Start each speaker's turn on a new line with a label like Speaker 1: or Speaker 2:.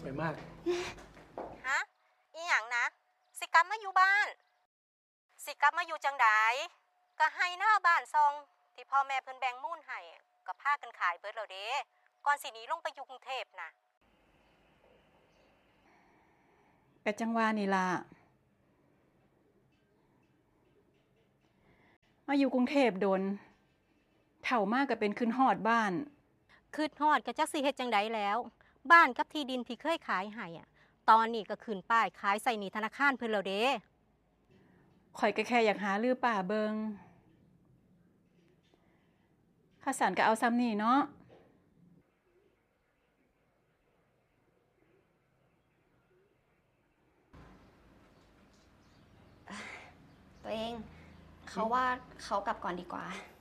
Speaker 1: วยมาก
Speaker 2: ฮะอีหยังนะสิกลับมาอยู่บ้านสิกลับมาอยู่จังไดก็ให้หน้าบ้านซองที่พ่อแม่เพิ่นแบ่งมูลให้ก็พากันขายเบิดแล้วเด้ก่อนสิหนีลงไปอยู่กรุงเทพน่ะ
Speaker 3: ก็จังว่านี่ล่ะมาอยู่กรุงเทพโดนเฒ่ามากก็เป็นขึ้นฮอดบ้าน
Speaker 2: คืดฮอดก็จักสิเฮ็ดจังไดแล้วบ้านกับที่ดินที่เคยขายให้ตอนนี้ก็ขึ้นป้ายขายใส่หนี้ธนาคารเพิ่นแล้วเด้
Speaker 3: ข่อยก็แค่อยากหาลือป่าเบิงข้าสันก็เอาซ้ำนี่เนาะ
Speaker 4: ตัวเองเขาว่าเขากลับก่อนดีกว่า